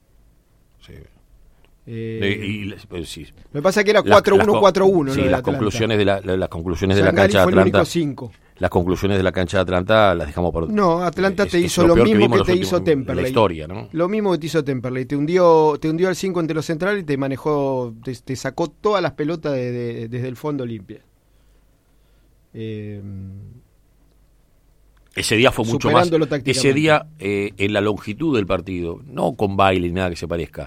Sí. Lo que pasa es que era 4-1-4-1. Sí, las conclusiones de la cancha de Atlanta. Las conclusiones de la cancha de Atlanta las dejamos por... No, Atlanta te hizo lo mismo que te hizo Temperley. La historia, ¿no? Lo mismo que te hizo Temperley. Te hundió al 5 entre los centrales y te manejó, te sacó todas las pelotas desde el fondo limpia. Ese día fue mucho más. Ese día, en la longitud del partido, no con baile ni nada que se parezca,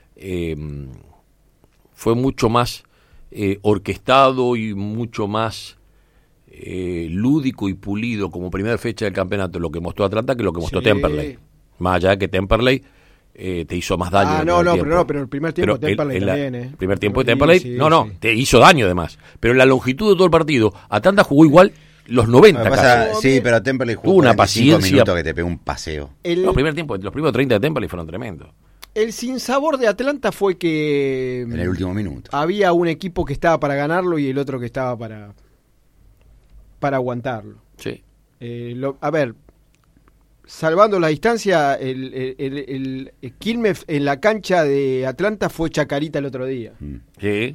fue mucho más orquestado y mucho más lúdico y pulido como primera fecha del campeonato lo que mostró Atlanta que lo que mostró Temperley. Más allá de que Temperley te hizo más daño. Pero el primer tiempo de Temperley también. El primer tiempo de Temperley, te hizo daño además. Pero en la longitud de todo el partido, Atlanta jugó igual los 90 sí, pero Temperley jugó una paciencia minutos que te pegó un paseo. Los primeros 30 de Temperley fueron tremendos. El sinsabor de Atlanta fue que en el último minuto había un equipo que estaba para ganarlo y el otro que estaba para aguantarlo. Sí. A ver, salvando la distancia, el Quilmes en la cancha de Atlanta fue Chacarita el otro día. Sí.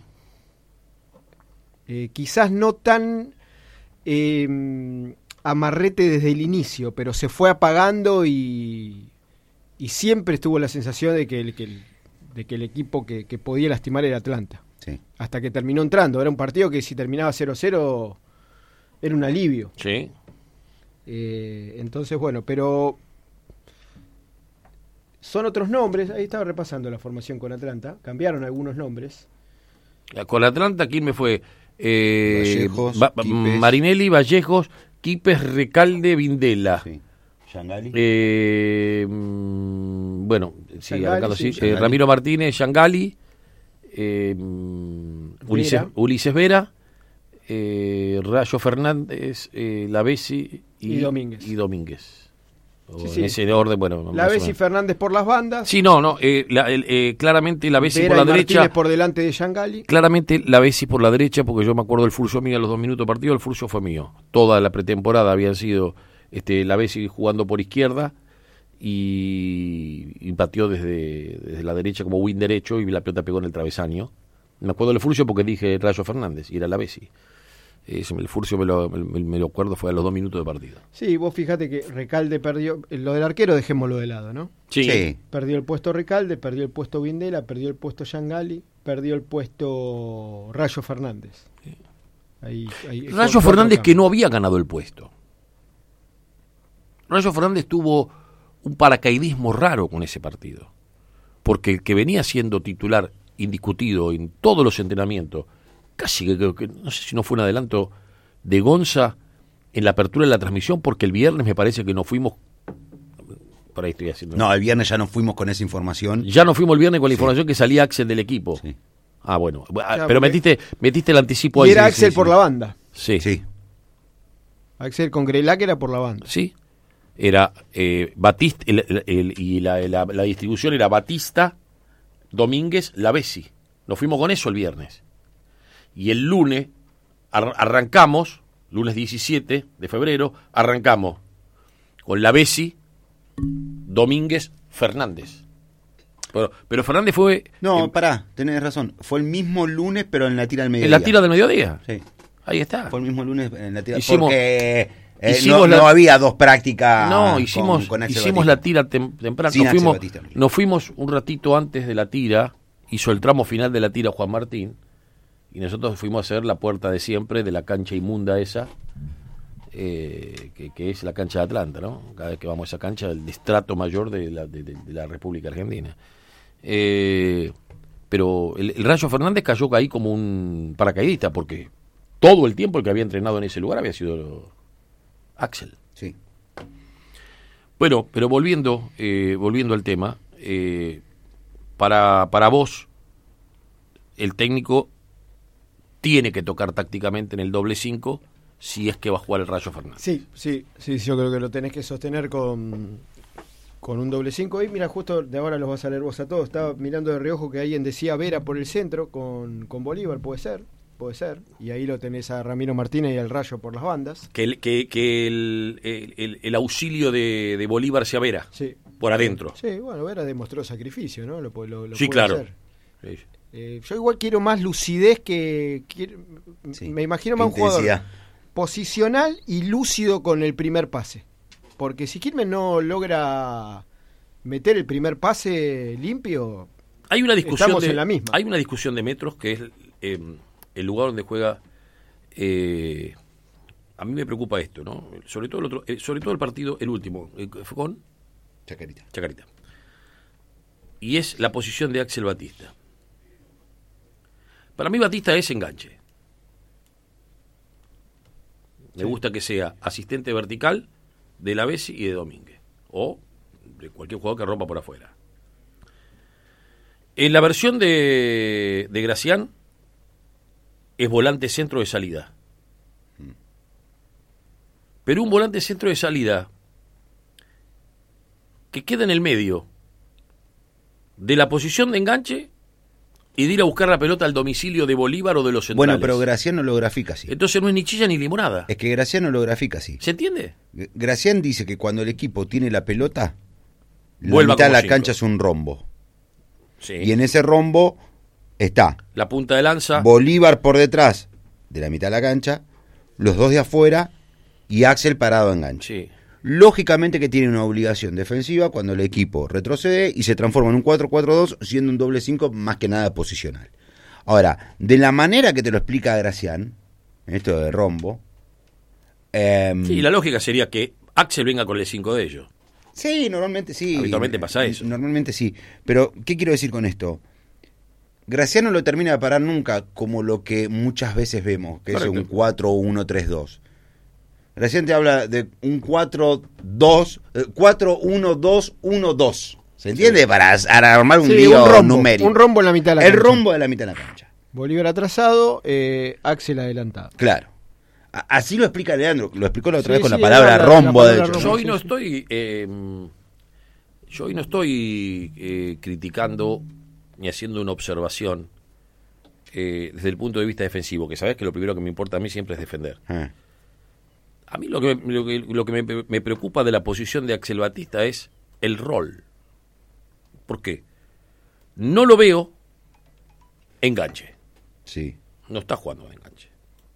Quizás no tan amarrete desde el inicio, pero se fue apagando y siempre estuvo la sensación de que el equipo que podía lastimar era Atlanta. Sí. Hasta que terminó entrando. Era un partido que si terminaba 0-0 era un alivio. Sí. Entonces, bueno, pero son otros nombres. Ahí estaba repasando la formación con Atlanta. Cambiaron algunos nombres. Con Atlanta, ¿quién me fue? Vallejos, Marinelli, Vallejos, Quipes, Recalde, Vindela. Sí. Giangali. Bueno, Sí, Yangali, arrancando, sí, sí. Yangali. Ramiro Martínez, Yangali, Ulises Vera, Rayo Fernández, Lavesi Y Domínguez. O Sí, en sí. ese orden, bueno. más o Lavesi y menos. Fernández por las bandas. Sí, no, claramente Lavesi Vera por la y Martínez derecha. por delante de Yangali. Claramente Lavesi por la derecha, porque yo me acuerdo del Furcio mío a los 2 minutos de partido, el Furcio fue mío. Toda la pretemporada habían sido Lavesi jugando por izquierda y pateó desde la derecha como win derecho y la pelota pegó en el travesaño. Me acuerdo del Furcio porque dije Rayo Fernández y era Lavesi. El Furcio me lo acuerdo, fue a los 2 minutos de partido. Sí, vos fíjate que Recalde perdió. Lo del arquero dejémoslo de lado, ¿no? Sí. Perdió el puesto Recalde, perdió el puesto Vindela, perdió el puesto Yangali, perdió el puesto Rayo Fernández. Ahí Rayo Fernández que no había ganado el puesto. Rayo Fernández tuvo un paracaidismo raro con ese partido. Porque el que venía siendo titular indiscutido en todos los entrenamientos, casi que creo que, no sé si no fue un adelanto de Gonza en la apertura de la transmisión, porque el viernes me parece que nos fuimos. Por ahí estoy haciendo. No, el viernes ya nos fuimos con esa información. Ya nos fuimos el viernes con la información que salía Axel del equipo. Sí. Ah, bueno. Claro, Pero porque- metiste el anticipo Y ahí. era Sí, Axel sí, por sí. la banda. Sí, sí. Sí. Axel con Grelac era por la banda. Sí. Era Batista, y la distribución era Batista, Domínguez, Lavesi. Nos fuimos con eso el viernes. Y el lunes arrancamos, lunes 17 de febrero, arrancamos con Lavesi, Domínguez, Fernández. Pero Fernández fue No, pará, tenés razón. Fue el mismo lunes, pero en la tira del en mediodía. la tira del mediodía. Sí. Ahí está. Fue el mismo lunes en la tira. Hicimos- porque hicimos no la- había dos prácticas. No, hicimos con Axel la Batista. tira temprano. Sin Axel Nos Batista. nos fuimos un ratito antes de la tira, hizo el tramo final de la tira Juan Martín, y nosotros fuimos a hacer la puerta de siempre de la cancha inmunda esa, que es la cancha de Atlanta, ¿no? Cada vez que vamos a esa cancha, el distrato mayor de la República Argentina. Pero el Rayo Fernández cayó ahí como un paracaidista, porque todo el tiempo el que había entrenado en ese lugar había sido Axel. Sí. Bueno, pero volviendo al tema, para vos, el técnico tiene que tocar tácticamente en el doble 5 si es que va a jugar el Rayo Fernández. Sí, yo creo que lo tenés que sostener con un doble 5. Y mira, justo de ahora los vas a leer vos a todos. Estaba mirando de reojo que alguien decía Vera por el centro con Bolívar, puede ser. Y ahí lo tenés a Ramiro Martínez y al Rayo por las bandas. Que el auxilio de Bolívar sea Vera, Sí. por adentro. Sí, bueno, Vera demostró sacrificio, ¿no? Lo Sí, puede claro. hacer. Sí. Yo igual quiero más lucidez Sí. Me imagino más un jugador Intensidad. posicional y lúcido con el primer pase. Porque si Quilmes no logra meter el primer pase limpio, Hay una discusión Estamos en la misma. Hay una discusión de metros que es el lugar donde juega. A mí me preocupa esto, ¿no? Sobre todo el partido, el último, fue con Chacarita. Y es la posición de Axel Batista. Para mí Batista es enganche. Me gusta que sea asistente vertical de Lavesi y de Domínguez. O de cualquier jugador que rompa por afuera. En la versión de Gracián es volante centro de salida. Pero un volante centro de salida que queda en el medio de la posición de enganche y de ir a buscar la pelota al domicilio de Bolívar o de los centrales. Bueno, pero Gracián no lo grafica así. Entonces no es ni chilla ni limonada. Es que Gracián no lo grafica así. ¿Se entiende? Gracián dice que cuando el equipo tiene la pelota, la Vuelva mitad de como la cinco. cancha es un rombo. Sí. Y en ese rombo está La punta de lanza. Bolívar por detrás de la mitad de la cancha, los dos de afuera y Axel parado en enganche. Sí. Lógicamente que tiene una obligación defensiva cuando el equipo retrocede y se transforma en un 4-4-2 siendo un doble 5 más que nada posicional. Ahora, de la manera que te lo explica Gracián, esto de rombo, Sí, la lógica sería que Axel venga con el 5 de ellos. sí, normalmente sí. Habitualmente pasa eso. Normalmente sí. Pero, ¿qué quiero decir con esto? Gracián no lo termina de parar nunca como lo que muchas veces vemos, que Correcto. es un 4-1-3-2. Gracián te habla de un 4-2, 4-1-2-1-2. ¿Se entiende? Para armar un Sí, lío un rombo, numérico. un rombo en la mitad de la El cancha. rombo de la mitad de la cancha. Bolívar atrasado, Axel adelantado. Claro. Así lo explica Leandro, lo explicó la otra Sí, vez con sí, la palabra la rombo, palabra de hecho. rombo. Yo hoy sí, no sí. estoy yo hoy no estoy criticando ni haciendo una observación desde el punto de vista defensivo, que sabes que lo primero que me importa a mí siempre es defender. A mí lo que me preocupa de la posición de Axel Batista es el rol. ¿Por qué? No lo veo enganche. Sí. No está jugando de enganche.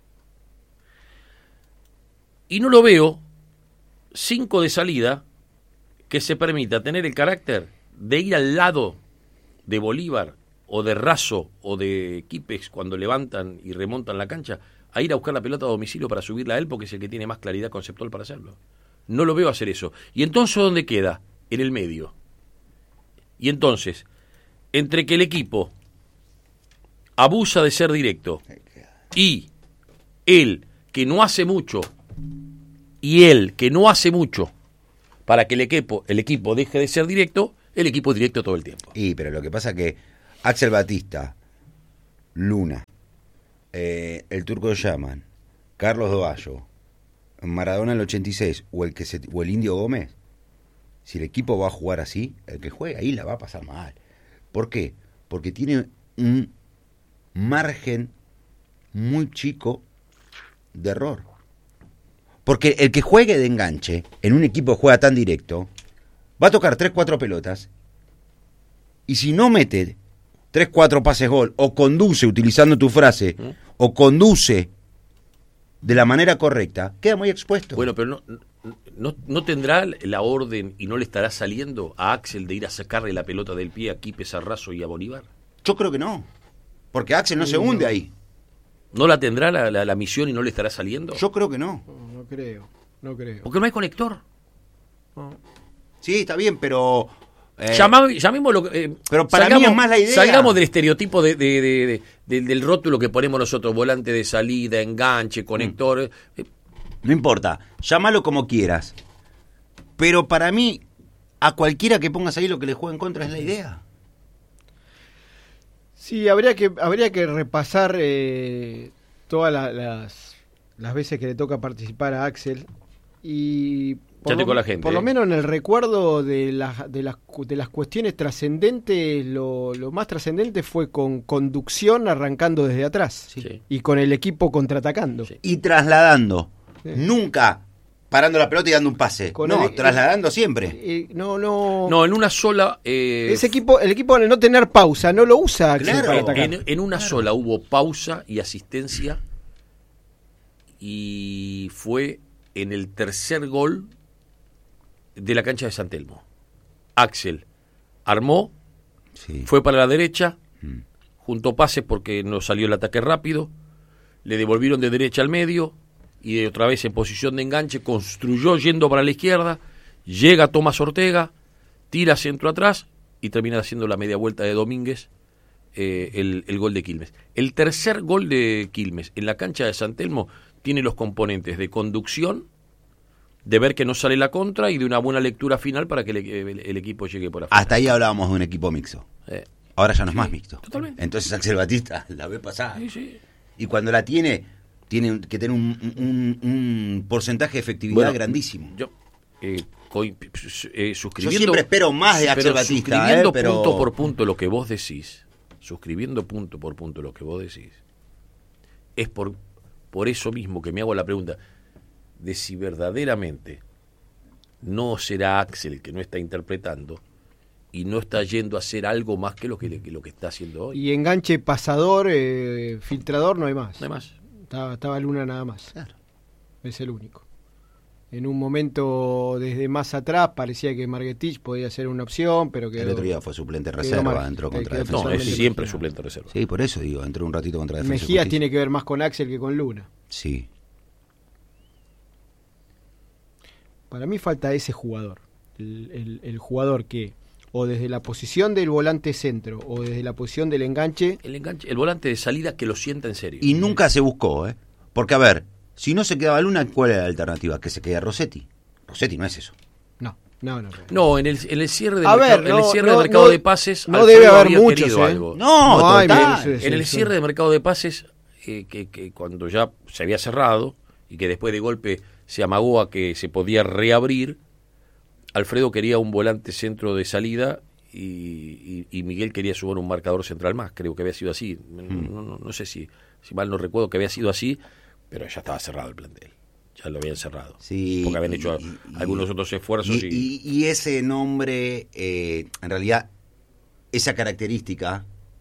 Y no lo veo 5 de salida que se permita tener el carácter de ir al lado de Bolívar o de Razo o de Quipes cuando levantan y remontan la cancha a ir a buscar la pelota a domicilio para subirla a él porque es el que tiene más claridad conceptual para hacerlo. No lo veo hacer eso. Y entonces, ¿dónde queda? En el medio. Y entonces, entre que el equipo abusa de ser directo y él que no hace mucho para que el equipo deje de ser directo, el equipo es directo todo el tiempo. Pero lo que pasa es que Axel Batista, Luna, el Turco Yaman, Carlos Dovallo, Maradona en el 86 o el Indio Gómez, si el equipo va a jugar así, el que juegue ahí la va a pasar mal. ¿Por qué? Porque tiene un margen muy chico de error. Porque el que juegue de enganche en un equipo que juega tan directo va a tocar 3-4 pelotas y si no mete 3-4 pases gol o conduce, utilizando tu frase, o conduce de la manera correcta, queda muy expuesto. Bueno, pero no tendrá la orden y no le estará saliendo a Axel de ir a sacarle la pelota del pie a Quipes, a Razo y a Bolívar. Yo creo que no, porque Axel no se hunde ahí. ¿No la tendrá la misión y no le estará saliendo? Yo creo que no. No creo. Porque no hay conector. Sí, está bien, pero... Llamémoslo... pero para mí es más la idea. Salgamos del estereotipo del rótulo que ponemos nosotros, volante de salida, enganche, conector. No importa, llámalo como quieras. Pero para mí, a cualquiera que pongas ahí lo que le juega en contra es la idea. Sí, habría que repasar todas las veces que le toca participar a Axel y por lo menos en el recuerdo de las cuestiones trascendentes, lo más trascendente fue con conducción arrancando desde atrás y con el equipo contraatacando. Sí. Y trasladando, nunca parando la pelota y dando un pase. Trasladando siempre. No, en una sola... Ese equipo, el equipo al no tener pausa, no lo usa Axel para atacar. En una sola hubo pausa y asistencia y fue en el tercer gol de la cancha de San Telmo. Axel armó, fue para la derecha, juntó pases porque no salió el ataque rápido, le devolvieron de derecha al medio y de otra vez en posición de enganche construyó yendo para la izquierda, llega Tomás Ortega, tira centro atrás y termina haciendo la media vuelta de Domínguez, el gol de Quilmes. El tercer gol de Quilmes en la cancha de San Telmo tiene los componentes de conducción, de ver que no sale la contra y de una buena lectura final para que el equipo llegue por afuera. Hasta ahí hablábamos de un equipo mixto. Ahora ya no es más mixto. Totalmente. Entonces Axel Batista la ve pasar. Sí. Y cuando la tiene que tener un porcentaje de efectividad grandísimo. Yo suscribiendo... Yo siempre espero más de Axel Batista. Suscribiendo punto por punto lo que vos decís, es por eso mismo que me hago la pregunta de si verdaderamente no será Axel que no está interpretando y no está yendo a hacer algo más que lo que está haciendo hoy. Y enganche, pasador, filtrador, no hay más. No hay más. Estaba Luna nada más. Claro. Es el único. En un momento desde más atrás parecía que Marguetich podía ser una opción, pero que el otro día fue suplente reserva, entró contra Defensa. No, es siempre suplente reserva. Sí, por eso digo, entró un ratito contra Defensa. Mejías tiene que ver más con Axel que con Luna. Sí. Para mí falta ese jugador, el jugador que o desde la posición del volante centro o desde la posición del enganche, el volante de salida que lo sienta en serio. Y nunca se buscó, porque a ver, si no se quedaba Luna, ¿cuál era la alternativa? Que se quede Rossetti. Rossetti no es eso. No. No, en el cierre del mercado mercado de pases no debe haber había muchos, querido algo. No hay, total. En el cierre de mercado de pases, que cuando ya se había cerrado y que después de golpe se amagó a que se podía reabrir, Alfredo quería un volante centro de salida y Miguel quería sumar un marcador central más. Creo que había sido así. No sé si mal no recuerdo que había sido así, pero ya estaba cerrado el plantel. Ya lo habían cerrado. Sí, porque habían hecho algunos otros esfuerzos. Y ese nombre, en realidad, esa característica,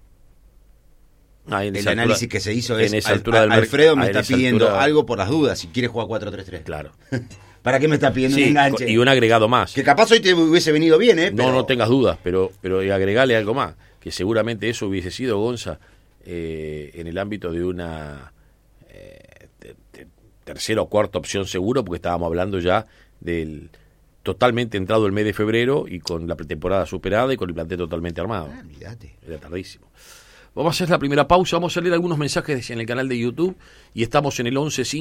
el análisis que se hizo es, Alfredo me está pidiendo algo por las dudas, si quiere jugar 4-3-3. Claro. ¿Para qué me está pidiendo un enganche? Y un agregado más. Que capaz hoy te hubiese venido bien, Pero... No tengas dudas, pero agregale algo más. Que seguramente eso hubiese sido, Gonza, en el ámbito de una tercera o cuarta opción seguro, porque estábamos hablando ya del totalmente entrado el mes de febrero y con la pretemporada superada y con el plantel totalmente armado. Era tardísimo. Vamos a hacer la primera pausa, vamos a leer algunos mensajes en el canal de YouTube y estamos en el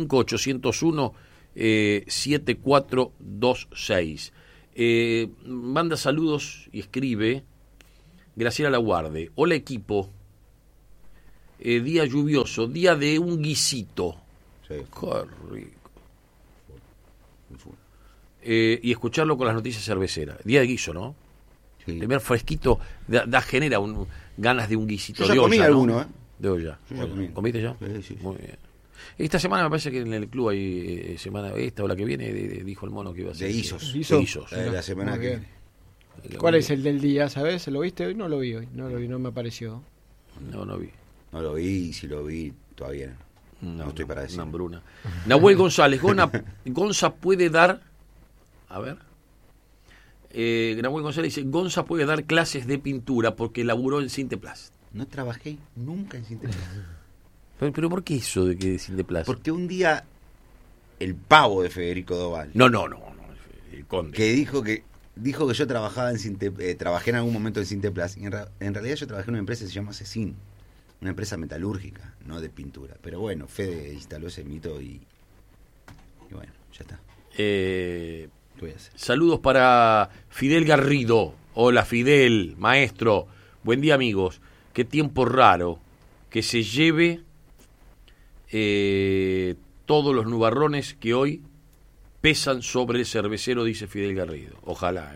115801-7426. Manda saludos y escribe Graciela Laguarde. Hola equipo, día lluvioso, día de un guisito. Sí. Qué rico. Y escucharlo con las noticias cerveceras. Día de guiso, ¿no? Sí. Primer fresquito genera ganas de un guisito. Yo ya de comí olla, alguno, ¿no? De olla. Yo ya comí. ¿Comiste ya? Sí. Muy bien. Esta semana me parece que en el club hay semana esta o la que viene, dijo el mono que iba a ser. De Isos. De Isos. La semana que viene. ¿Cuál es el del día, sabes? ¿Lo viste hoy? No lo vi hoy. No me apareció. No vi. No lo vi, y si lo vi, todavía no estoy para decir. Una hambruna. Nahuel González, Gonza puede dar... A ver... Nahuel González dice, Gonza puede dar clases de pintura porque laburó en Cinteplast. No trabajé nunca en Cinteplast. ¿Pero por qué eso de que Cinteplast? Porque un día el pavo de Federico Doval... No, el conde. Que dijo que yo trabajaba en trabajé en algún momento en Cinteplast. Y en realidad yo trabajé en una empresa que se llama Cecin, una empresa metalúrgica, no de pintura. Pero bueno, Fede instaló ese mito y bueno, ya está. Saludos para Fidel Garrido. Hola Fidel, maestro. Buen día amigos. Qué tiempo raro que se lleve todos los nubarrones que hoy pesan sobre el cervecero, dice Fidel Garrido. Ojalá.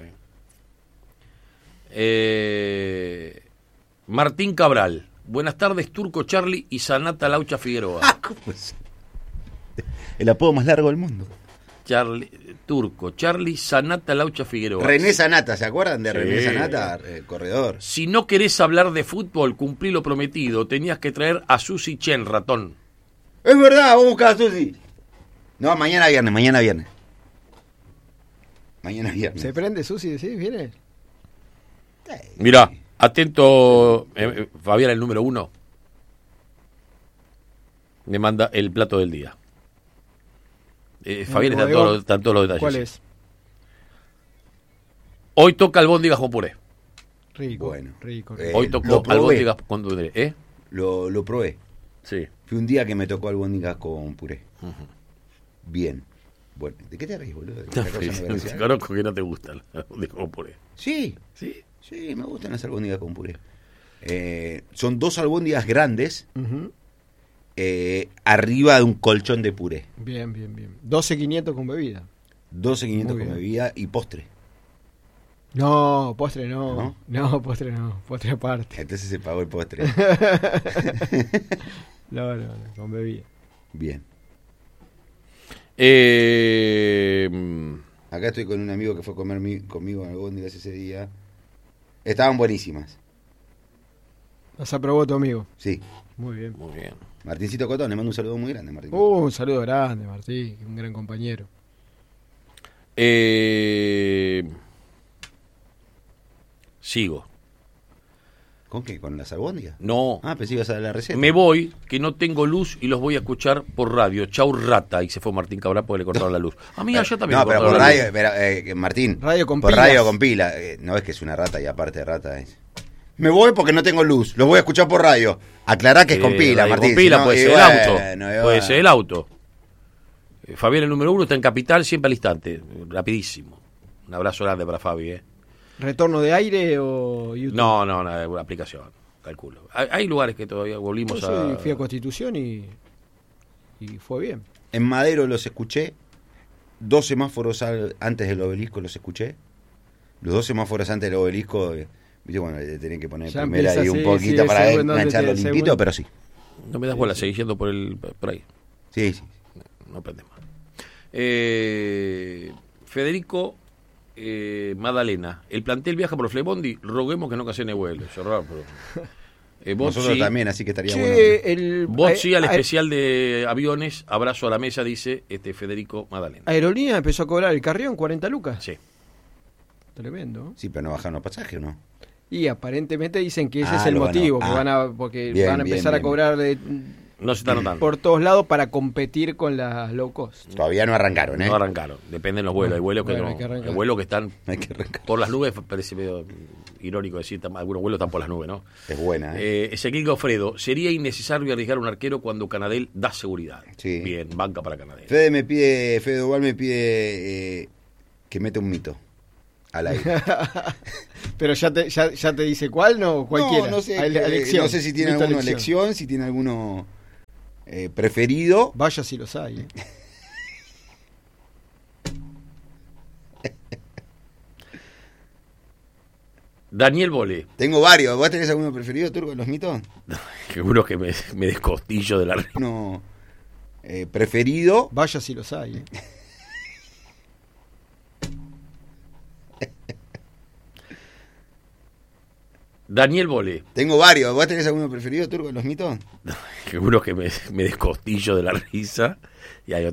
Martín Cabral. Buenas tardes, Turco Charlie y Sanata Laucha Figueroa. ¿Cómo es? El apodo más largo del mundo. Turco, Charlie, Sanata Laucha Figueroa. René Sanata, ¿se acuerdan de Sí. René Sanata? Corredor. Si no querés hablar de fútbol, cumplí lo prometido. Tenías que traer a Susi Chen, ratón. Es verdad, vamos a buscar a Susi. No, mañana viernes. ¿Se prende Susi, decís? ¿Viene? Mirá, atento, Fabián, el número 1. Me manda el plato del día. Fabián están todos los detalles. ¿Cuál es? Hoy toca albóndigas con puré. Rico. Bueno. Rico. Hoy tocó albóndigas con puré. Lo probé. Sí. Fue un día que me tocó albóndigas con puré. Uh-huh. Bien. Bueno, ¿de qué te reís, boludo? Te conozco que no te gustan las albóndigas con puré. Sí, Sí. me gustan las albóndigas con puré. Son 2 albóndigas grandes, Uh-huh. arriba de un colchón de puré. Bien. 12.500 con bebida. 12.500 Muy con bien. bebida y postre. No, postre no. ¿No? No, postre no. Postre aparte. Entonces se pagó el postre. No, con bebida. Bien. Acá estoy con un amigo que fue a comer conmigo en albóndigas ese día. Estaban buenísimas. Las aprobó tu amigo. Sí. Muy bien. Muy bien. Martincito Cotón, le mando un saludo muy grande, Martín. Un saludo grande, Martín, un gran compañero. Sigo. ¿Con qué? ¿Con las albóndigas? No. Ah, pensé que ibas a dar la receta. Me voy, que no tengo luz y los voy a escuchar por radio. Chau rata. Y se fue Martín Cabral porque le cortaron la luz. A mí allá también No, me pero cortaron por la radio, luz. pero, Martín. Radio con por pilas. radio con pila. No es que es una rata y aparte de rata es. Me voy porque no tengo luz. Los voy a escuchar por radio. Aclará que es con pila, Radio Martín. Con pila, si no, puede ser el auto. Puede ser el auto. Fabián, el número 1, está en Capital, siempre al instante. Rapidísimo. Un abrazo grande para Fabi, ¿Retorno de aire o YouTube? No, una aplicación, calculo. Hay lugares que todavía volvimos Yo fui a Constitución y fue bien. En Madero los escuché, 2 semáforos antes del obelisco los escuché. Los 2 semáforos antes del obelisco, viste, bueno, le tenés que poner Ya primera empieza, y un sí, poquito sí, para segundo, engancharlo donde te- limpito, segundo. pero sí. No me das bola, seguís yendo por ahí. Sí, sí. No aprendes más. Federico Madalena, el plantel viaja por Flemondi, roguemos que no ocasione vuelo. Vos Nosotros sí, también, así que estaría bueno. vos sí al especial de aviones, abrazo a la mesa, dice Federico Madalena. Aerolínea empezó a cobrar el Carrión 40 lucas. Sí. Tremendo. Sí, pero no bajaron los pasajes, ¿o no? Y aparentemente dicen que ese es Ah, el lo motivo, ganó. porque Bien, van a bien, empezar bien. a cobrar No se está notando. por todos lados para competir con las low cost. Todavía no arrancaron, ¿eh? No arrancaron, dependen los vuelos. Hay vuelos que Bueno, no. hay que arrancar. Hay vuelos que están Hay que arrancar. por las nubes, parece medio irónico decir, algunos vuelos están por las nubes, ¿no? Es buena, ¿eh? Ezequiel Gofredo, ¿sería innecesario arriesgar un arquero cuando Canadell da seguridad? Sí. Bien, banca para Canadell. Fede Duval me pide que mete un mito al aire. Pero ya te dice cuál, ¿no? Cualquiera. No sé, Elección. no sé si tiene Mito alguno elección, si tiene alguno preferido. Vaya si los hay. Daniel Bolé, Tengo varios. ¿Vos tenés alguno preferido, Turco, en los mitos? seguro que me descostillo de la risa. Uno preferido. Vaya si los hay. Daniel Bolé, Tengo varios. ¿Vos tenés alguno preferido, Turco, en los mitos? seguro que me descostillo de la risa. Y hay